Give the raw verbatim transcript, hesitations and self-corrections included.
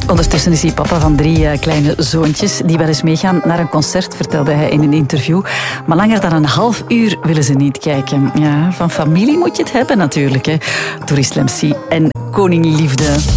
Ondertussen is hij papa van drie uh, kleine zoontjes die wel eens meegaan naar een concert, vertelde hij in een interview. Maar langer dan een half uur willen ze niet kijken. Ja, van familie moet je het hebben natuurlijk. Hè. Tourist Lemcy en Koningliefde.